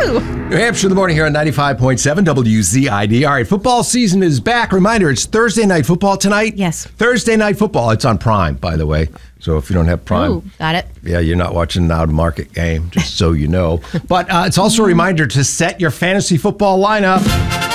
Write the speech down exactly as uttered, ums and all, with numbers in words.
New Hampshire in the morning here on ninety-five point seven W Z I D. All right, football season is back. Reminder, it's Thursday night football tonight. Yes. Thursday night football. It's on Prime, by the way. So if you don't have Prime. Ooh, got it. Yeah, you're not watching an out-of-market game, just so you know. But uh, it's also a reminder to set your fantasy football lineup.